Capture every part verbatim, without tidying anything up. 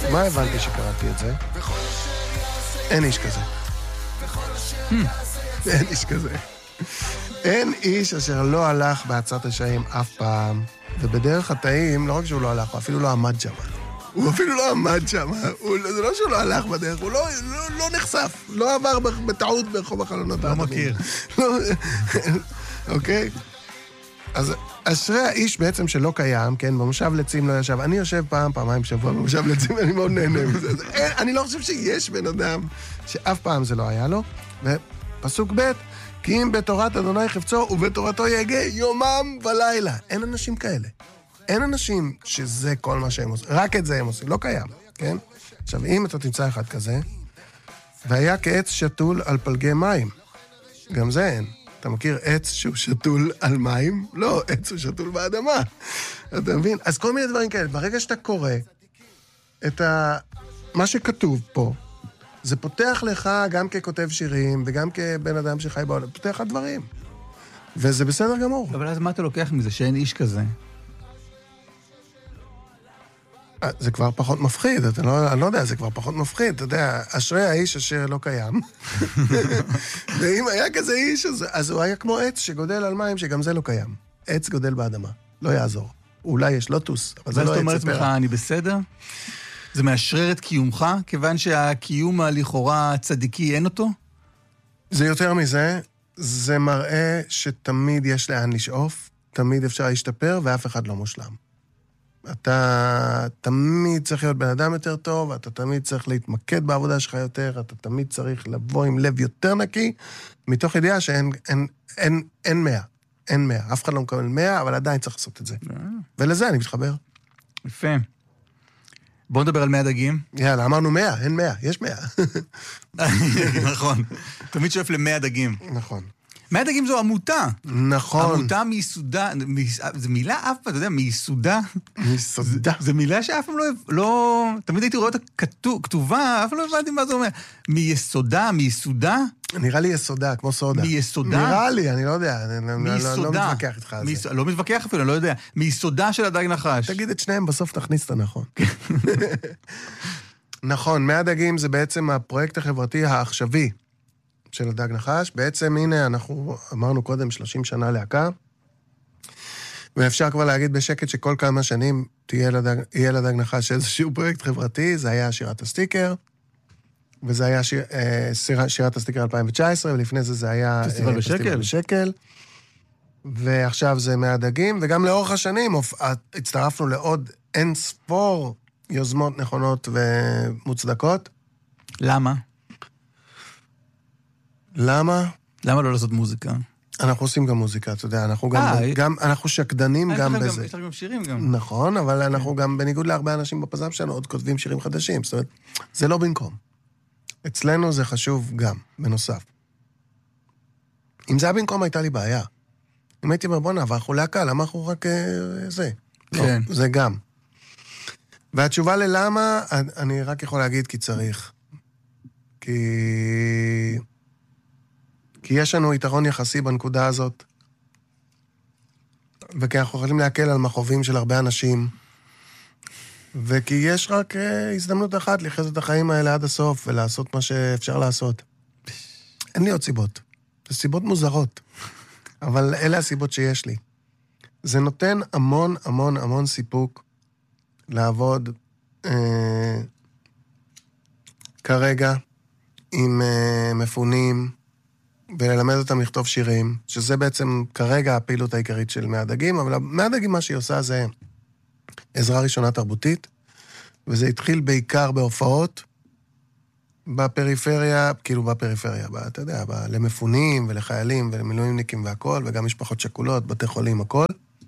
מה הבנתי שקראתי את זה? אין איש כזה. אין איש כזה. אין איש אשר לא הלך בעצת רשעים אף פעם, ובדרך התאים, לא רק שהוא לא הלך, הוא אפילו לא עמד שם. הוא אפילו לא עמד שם. זה לא שהוא לא הלך בדרך, הוא לא, לא, לא נחשף, לא עבר בטעות ברחוב החלונות. לא מכיר. אוקיי? אז אשרי האיש בעצם שלא קיים, כן, במושב לצים לא ישב. אני יושב פעם, פעמיים בשבוע במושב לצים, ואני מאוד נהנה מזה. אני לא חושב שיש בן אדם שאף פעם זה לא היה לו. ופסוק ב', כי אם בתורת אדוני חפצו ובתורתו יגע יומם ולילה. אין אנשים כאלה. אין אנשים שזה כל מה שהם עושים. רק את זה הם עושים. לא קיים, כן? עכשיו, אם אתה תמצא אחד כזה, והיה כעץ שתול על פלגי מים. גם זה אין. אתה מכיר עץ שהוא שתול על מים? לא, עץ הוא שתול באדמה. אתה מבין? אז כל מיני דברים כאלה. ברגע שאתה קורא את ה... מה שכתוב פה, זה פותח לך גם ככותב שירים, וגם כבן אדם שחי בעולם, פותח לך דברים. וזה בסדר גמור. אבל אז מה אתה לוקח מזה, שאין איש כזה? זה כבר פחות מפחיד, אתה לא, אני לא יודע, זה כבר פחות מפחיד, אתה יודע, אשרי האיש אשר לא קיים. ואם היה כזה איש, אז, אז הוא היה כמו עץ שגודל על מים, שגם זה לא קיים. עץ גודל באדמה, לא יעזור. אולי יש לוטוס, אבל זה לא עץ. ואז אתה אומר לעצמך, אני בסדר? זה מאשרר את קיומך, כיוון שהקיום הלכאורה צדיקי אין אותו? זה יותר מזה, זה מראה שתמיד יש לאן לשאוף, תמיד אפשר להשתפר, ואף אחד לא מושלם. אתה תמיד צריך להיות בן אדם יותר טוב, אתה תמיד צריך להתמקד בעבודה שלך יותר, אתה תמיד צריך לבוא עם לב יותר נקי, מתוך ידיעה שאין אין, אין, אין מאה, אין מאה. אף אחד לא מקבל מאה, אבל עדיין צריך לעשות את זה. ולזה אני מתחבר. יפה. בואו נדבר על מאה דגים. יאללה, אמרנו מאה, אין מאה, יש מאה. נכון. תמיד שואף למאה דגים. נכון. מאה דגים זו עמותה. נכון. עמותה מיסודה, זו מילה אף פעם, אתה יודע, מיסודה. מיסודה. זו מילה שאף פעם לא, תמיד הייתי רואה אותה כתובה, אף פעם לא הבנתי מה זה אומר. מיסודה, מיסודה? נראה לי יסודה, כמו סודה. מיסודה? נראה לי, אני לא יודע, אני לא מתווכח איתך על זה. לא מתווכח אפילו, אני לא יודע. מיסודה של הדג נחש. תגיד את שניהם, בסוף תכניס את הנכון. נכון, מאה דגים זה בעצם הפרויקט החברתי העכשווי. של הדג נחש. בעצם, הנה, אנחנו אמרנו קודם שלושים שנה להקה, ואפשר כבר להגיד בשקט שכל כמה שנים תהיה לדג, יהיה לדג נחש איזשהו פרויקט חברתי, זה היה שירת הסטיקר, וזה היה שיר, אה, שירת הסטיקר אלפיים תשע עשרה, ולפני זה זה היה פסטיבל אה, בשקל. פסטיבל בשקל, ועכשיו זה מאה דגים, וגם לאורך השנים הצטרפנו לעוד אין ספור יוזמות נכונות ומוצדקות. למה? למה? למה לא לעשות מוזיקה? אנחנו עושים גם מוזיקה, אתה יודע, אנחנו גם, גם אנחנו שקדנים גם בזה. יש לך גם שירים גם. נכון, אבל אנחנו גם, בניגוד להרבה אנשים בפזם שלנו, עוד כותבים שירים חדשים, זאת אומרת, זה לא במקום. אצלנו זה חשוב גם, בנוסף. אם זה היה במקום, הייתה לי בעיה. אם הייתי אומר, בוא נעבר, אנחנו להקה, למה אנחנו רק זה? כן. לא, זה גם. והתשובה ללמה, אני רק יכול להגיד כי צריך. כי... כי יש לנו יתרון יחסי בנקודה הזאת, וכי אנחנו יכולים להקל על מחובים של הרבה אנשים, וכי יש רק הזדמנות אחת לחיות את החיים האלה עד הסוף, ולעשות מה שאפשר לעשות. אין לי עוד סיבות. זה סיבות מוזרות, אבל אלה הסיבות שיש לי. זה נותן המון המון המון סיפוק לעבוד אה, כרגע עם אה, מפונים, וללמד אותם לכתוב שירים, שזה בעצם כרגע הפעילות העיקרית של מאה דגים, אבל מאה דגים מה שהיא עושה זה עזרה ראשונה תרבותית, וזה התחיל בעיקר בהופעות, בפריפריה, כאילו בפריפריה, אתה יודע, למפונים ולחיילים ולמילואימניקים והכל, וגם משפחות שכולות, בתי חולים, הכל.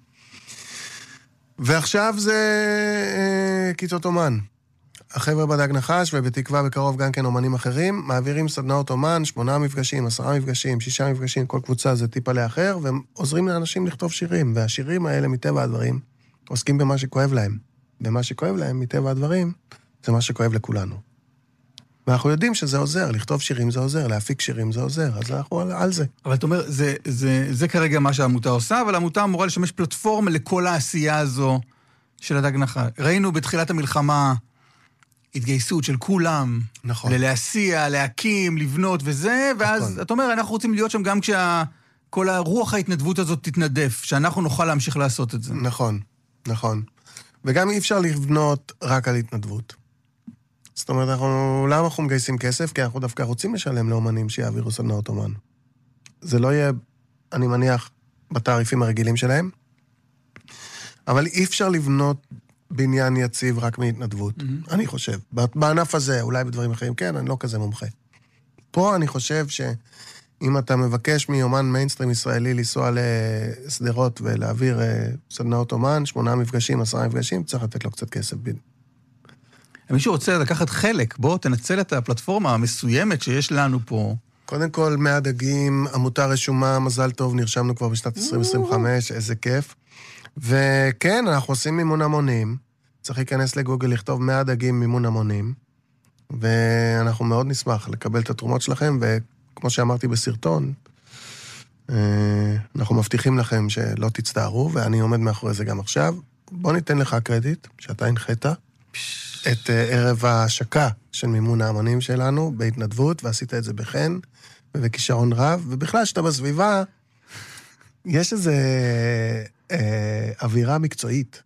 ועכשיו זה אה, כיתות אומן. החבר'ה בדג נחש, ובתקווה בקרוב גם כן אומנים אחרים, מעבירים סדנאות אומן, שמונה מפגשים, עשרה מפגשים, שישה מפגשים, כל קבוצה זה טיפה לאחר, והם עוזרים לאנשים לכתוב שירים, והשירים האלה מטבע הדברים עוסקים במה שכואב להם. ומה שכואב להם מטבע הדברים, זה מה שכואב לכולנו. ואנחנו יודעים שזה עוזר, לכתוב שירים זה עוזר, להפיק שירים זה עוזר, אז אנחנו על, על זה. אבל אתה אומר, זה, זה, זה כרגע מה שהעמותה עושה, אבל העמותה אמורה לשמש פלטפורמה לכל העשייה הזו של הדג נחש. ראינו בתחילת המלחמה, התגייסות של כולם. נכון. ללהסיע, להקים, לבנות וזה, ואז נכון. אתה אומר, אנחנו רוצים להיות שם גם כשכל הרוח ההתנדבות הזאת תתנדף, שאנחנו נוכל להמשיך לעשות את זה. נכון, נכון. וגם אי אפשר לבנות רק על התנדבות. זאת אומרת, אנחנו, למה אנחנו מגייסים כסף? כי אנחנו דווקא רוצים לשלם לאומנים שיעבירו סדנאות אומן. זה לא יהיה, אני מניח, בתעריפים הרגילים שלהם, אבל אי אפשר לבנות בניין יציב רק מהתנדבות, mm-hmm. אני חושב. בענף הזה, אולי בדברים אחרים, כן, אני לא כזה מומחה. פה אני חושב שאם אתה מבקש מאומן מיינסטרים ישראלי לנסוע לסדרות ולהעביר סדנאות אומן, שמונה מפגשים, עשרה מפגשים, צריך לתת לו קצת כסף. מישהו רוצה לקחת חלק, בוא תנצל את הפלטפורמה המסוימת שיש לנו פה. קודם כל, מאה דגים, עמותה רשומה, מזל טוב, נרשמנו כבר בשנת עשרים עשרים וחמש, איזה כיף. וכן, אנחנו עושים מימון המונים, צריך להיכנס לגוגל, לכתוב מאה דגים מימון המונים, ואנחנו מאוד נשמח לקבל את התרומות שלכם, וכמו שאמרתי בסרטון, אנחנו מבטיחים לכם שלא תצטערו, ואני עומד מאחורי זה גם עכשיו. בוא ניתן לך קרדיט, שאתה הנחית את ערב ההשקה של מימון ההמונים שלנו, בהתנדבות, ועשית את זה בחן, ובכישרון רב, ובכלל שאתה בסביבה, יש איזה אה, אווירה מקצועית.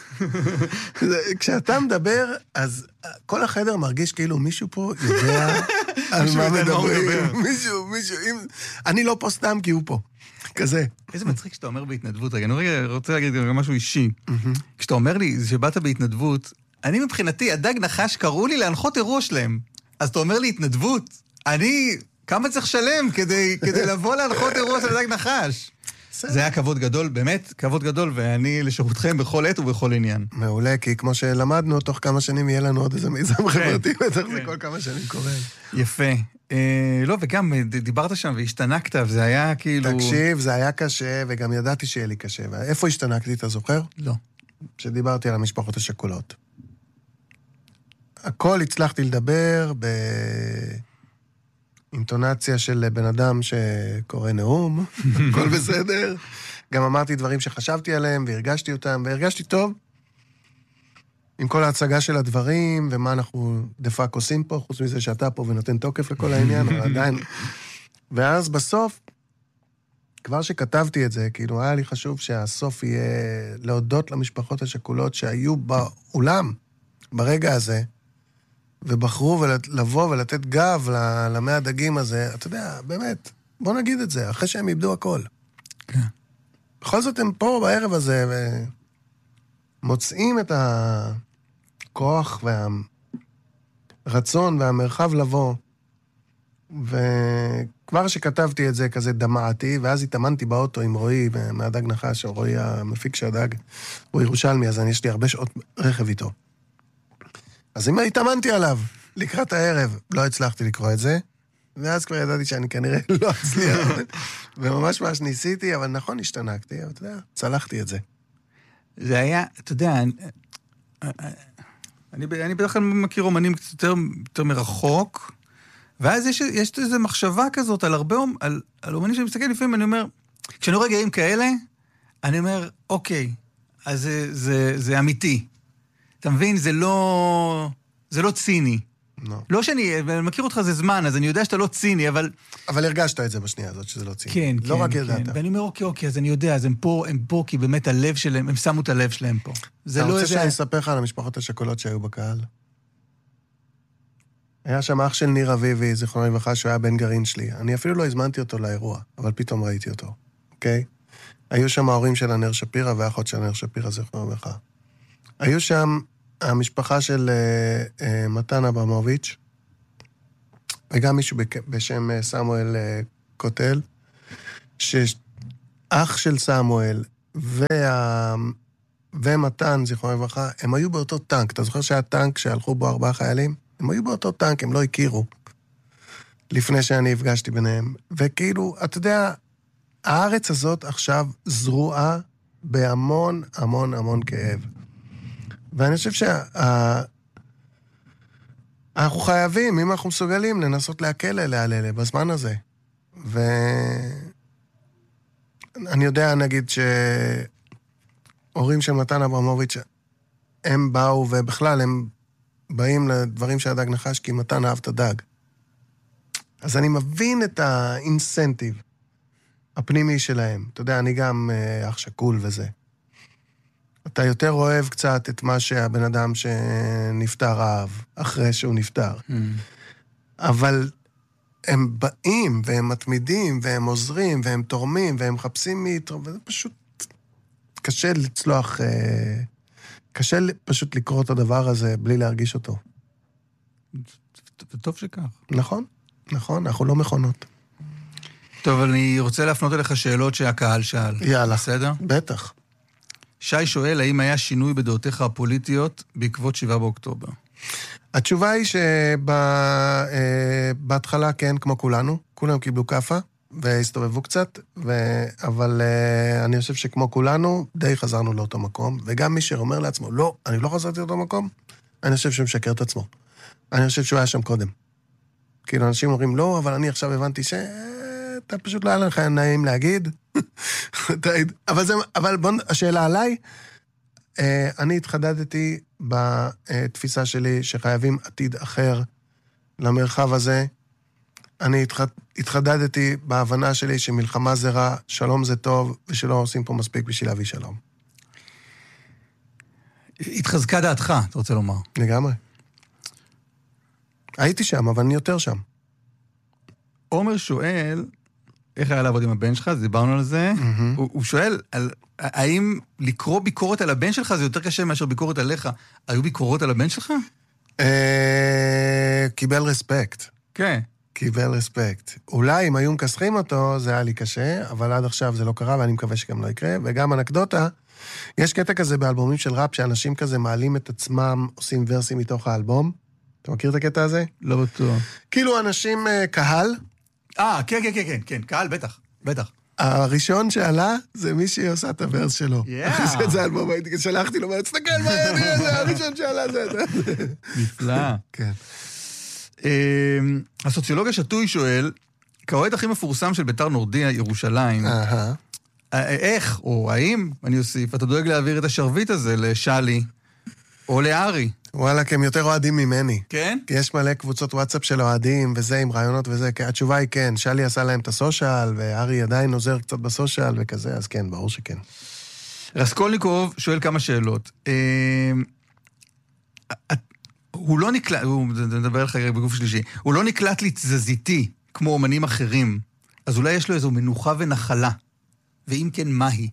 כשאתה מדבר, אז כל החדר מרגיש כאילו מישהו פה יודע על מה מדברים. מישהו, מישהו, אני לא פה סתם כי הוא פה. כזה. איזה מצחיק שאתה אומר בהתנדבות. רגע, אני רוצה להגיד גם משהו אישי. כשאתה אומר לי שבאת בהתנדבות, אני מבחינתי, הדג נחש קראו לי להנחות אירוע שלהם. אז אתה אומר לי התנדבות. אני, כמה צריך שלם כדי, כדי לבוא להנחות אירוע של הדג נחש? זה היה כבוד גדול, באמת, כבוד גדול, ואני לשירותכם בכל עת ובכל עניין. מעולה, כי כמו שלמדנו, תוך כמה שנים יהיה לנו עוד איזה מיזם חברתי, בטח זה כל כמה שנים קורה. יפה. לא, וגם דיברת שם והשתנקת, וזה היה כאילו... תקשיב, זה היה קשה, וגם ידעתי שיהיה לי קשה. איפה השתנקתי, אתה זוכר? לא. שדיברתי על המשפחות השכולות. הכל הצלחתי לדבר באינטונציה של בן אדם שקורא נאום, הכל בסדר. גם אמרתי דברים שחשבתי עליהם, והרגשתי אותם, והרגשתי טוב עם כל ההצגה של הדברים, ומה אנחנו דפק עושים פה, חוץ מזה שאתה פה ונותן תוקף לכל העניין, אבל עדיין. ואז בסוף, כבר שכתבתי את זה, כאילו היה לי חשוב שהסוף יהיה להודות למשפחות השכולות שהיו באולם, ברגע הזה, ובחרו לבוא ולתת גב למאה הדגים הזה, אתה יודע, באמת, בוא נגיד את זה, אחרי שהם איבדו הכל. כן. בכל זאת הם פה בערב הזה, ומוצאים את הכוח והרצון והמרחב לבוא, וכבר שכתבתי את זה, כזה דמעתי, ואז התאמנתי באוטו עם רועי, מהדג נחש, או רועי המפיק של הדג, הוא ירושלמי, אז יש לי הרבה שעות רכב איתו. אז אם התאמנתי עליו, לקראת הערב, לא הצלחתי לקרוא את זה, ואז כבר ידעתי שאני כנראה לא אצליח. וממש ממש ניסיתי, אבל נכון, השתנקתי, אבל אתה יודע, צלחתי את זה. זה היה, אתה יודע, אני, אני, אני בדרך כלל מכיר אומנים קצת יותר, יותר מרחוק, ואז יש, יש איזו מחשבה כזאת על הרבה, על, על אומנים שאני מסתכל לפעמים, אני אומר, כשאני רואה רגעים כאלה, אני אומר, אוקיי, אז זה, זה, זה אמיתי. אתה מבין? זה לא, זה לא ציני. לא. לא שאני, אני מכיר אותך זה זמן, אז אני יודע שאתה לא ציני, אבל... אבל הרגשת את זה בשנייה הזאת, שזה לא ציני. כן, לא כן, רק כן. ידעת. ואני אומר, אוקיי, אוקיי, אז אני יודע, אז הם פה, הם פה, כי באמת הלב שלהם, הם שמו את הלב שלהם פה. אתה רוצה שאני אספר לך על המשפחות השכולות שהיו בקהל? היה שם אח של ניר אביבי, זיכרונו לברכה, שהוא היה בן גרעין שלי. אני אפילו לא הזמנתי אותו לאירוע, אבל פתאום ראיתי אותו, אוקיי? היו שם ההורים של הנר שפירא והאחות של הנר שפירא, זיכרונו לברכה. היו שם המשפחה של uh, uh, מתן אברמוביץ', וגם מישהו בשם uh, סמואל uh, קוטל, שאח של סמואל וה... ומתן, זיכרונו לברכה, הם היו באותו טנק. אתה זוכר שהיה טנק שהלכו בו ארבעה חיילים? הם היו באותו טנק, הם לא הכירו, לפני שאני הפגשתי ביניהם. וכאילו, אתה יודע, הארץ הזאת עכשיו זרועה בהמון המון המון כאב. ואני חושב שאנחנו חייבים, אם אנחנו מסוגלים, לנסות להקל אליה על אלה בזמן הזה. ואני יודע, נגיד, שהורים של מתן אברמוביץ' הם באו, ובכלל הם באים לדברים שהדג נחש, כי מתן אהב את הדג. אז אני מבין את האינסנטיב הפנימי שלהם. אתה יודע, אני גם אח שקול וזה. אתה יותר אוהב קצת את מה שהבן אדם שנפטר אהב, אחרי שהוא נפטר. Mm. אבל הם באים, והם מתמידים, והם עוזרים, והם תורמים, והם מחפשים מיתרו, וזה פשוט קשה לצלוח, קשה פשוט לקרוא את הדבר הזה בלי להרגיש אותו. וטוב שכך. נכון, נכון, אנחנו לא מכונות. טוב, אני רוצה להפנות אליך שאלות שהקהל שאל. יאללה. בסדר? בטח. שי שואל, האם היה שינוי בדעותיך הפוליטיות בעקבות שבעה באוקטובר? התשובה היא שבהתחלה כן, כמו כולנו, כולם קיבלו קפה והסתובבו קצת, ו... אבל אני חושב שכמו כולנו, די חזרנו לאותו מקום, וגם מי שאומר לעצמו, לא, אני לא חזרתי לאותו מקום, אני חושב שהוא משקר את עצמו. אני חושב שהוא היה שם קודם. כאילו, אנשים אומרים, לא, אבל אני עכשיו הבנתי ש... אתה פשוט לא היה לך נעים להגיד. אבל, זה, אבל בוא, השאלה עליי, אני התחדדתי בתפיסה שלי שחייבים עתיד אחר למרחב הזה. אני התחדדתי בהבנה שלי שמלחמה זה רע, שלום זה טוב, ושלא עושים פה מספיק בשביל להביא שלום. התחזקה דעתך, אתה רוצה לומר. לגמרי. הייתי שם, אבל אני יותר שם. עומר שואל, איך היה לעבוד עם הבן שלך? דיברנו על זה. Mm-hmm. הוא, הוא שואל, על, האם לקרוא ביקורת על הבן שלך זה יותר קשה מאשר ביקורת עליך? היו ביקורות על הבן שלך? אה, קיבל רספקט. כן. קיבל רספקט. אולי אם היו מקסחים אותו, זה היה לי קשה, אבל עד עכשיו זה לא קרה, ואני מקווה שגם לא יקרה. וגם אנקדוטה, יש קטע כזה באלבומים של ראפ, שאנשים כזה מעלים את עצמם, עושים ורסים מתוך האלבום. אתה מכיר את הקטע הזה? לא בטוח. כאילו אנשים, קהל. אה, כן, כן, כן, כן, כן, קהל, בטח, בטח. הראשון שעלה, זה מי שעושה את הוורס שלו. Yeah. אחרי שזה זה אלבום, הייתי שלחתי לו, תסתכל מה היה, זה הראשון שעלה, זה. נפלא. כן. הסוציולוג השטוי שואל, כאוהד הכי מפורסם של בית"ר נורדיה, ירושלים, איך, או האם, אני אוסיף, אתה דואג להעביר את השרביט הזה לשלי, או לארי? וואלה, כי הם יותר אוהדים ממני. כן? כי יש מלא קבוצות וואטסאפ של אוהדים, וזה עם רעיונות וזה. התשובה היא כן, שלי עשה להם את הסושיאל, וארי עדיין עוזר קצת בסושיאל וכזה, אז כן, ברור שכן. רסקולניקוב שואל כמה שאלות. הוא לא נקלט, הוא מדבר לך בגוף שלישי, הוא לא נקלט לי תזזיתי, כמו אומנים אחרים, אז אולי יש לו איזו מנוחה ונחלה, ואם כן, מה היא?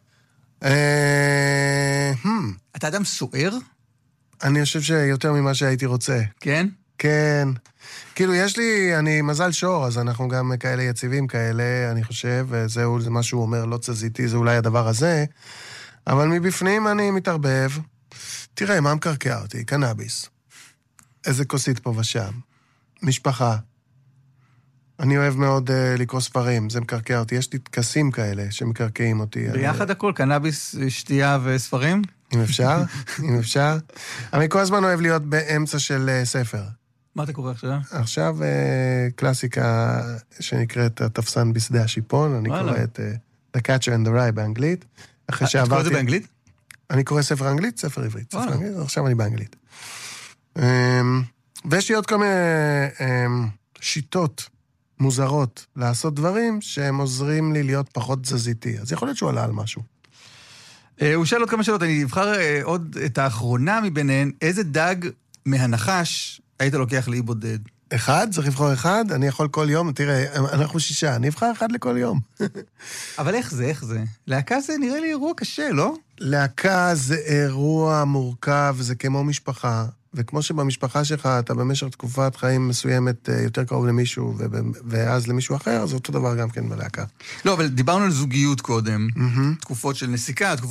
אתה אדם סוער? אני חושב שיותר ממה שהייתי רוצה. כן? כן. כאילו, יש לי, אני מזל שור, אז אנחנו גם כאלה יציבים כאלה, אני חושב, וזהו, זה מה שהוא אומר, לא תזזיתי, זה אולי הדבר הזה, אבל מבפנים אני מתערבב. תראה, מה מקרקע אותי? קנאביס. איזה כוסית פה ושם. משפחה. אני אוהב מאוד uh, לקרוא ספרים, זה מקרקע אותי. יש לי תקסים כאלה שמקרקעים אותי. ביחד אני... הכל, קנאביס, שתייה וספרים? אם אפשר, אם אפשר. אני כל הזמן אוהב להיות באמצע של uh, ספר. מה אתה קורא עכשיו? עכשיו uh, קלאסיקה שנקראת התפסן בשדה השיפון, אני קורא את uh, The Catcher and the Rye באנגלית. אחרי שעברתי... אתה קורא את זה באנגלית? אני קורא ספר אנגלית, ספר עברית. ספר אנגלית, עכשיו אני באנגלית. Um, ויש לי עוד כל מיני um, שיטות מוזרות לעשות דברים שהם עוזרים לי להיות פחות תזזיתי. אז יכול להיות שהוא עלה על משהו. הוא שאל עוד כמה שאלות, אני אבחר עוד את האחרונה מביניהן, איזה דג מהנחש היית לוקח לאי בודד? אחד? צריך לבחור אחד? אני יכול כל יום, תראה, אנחנו שישה, אני אבחר אחד לכל יום. אבל איך זה, איך זה? להקה זה נראה לי אירוע קשה, לא? להקה זה אירוע מורכב, זה כמו משפחה, וכמו שבמשפחה שלך אתה במשך תקופת חיים מסוימת יותר קרוב למישהו, ואז למישהו אחר, זה אותו דבר גם כן בלהקה. לא, אבל דיברנו על זוגיות קודם, תקופות של נסיקה, תקופות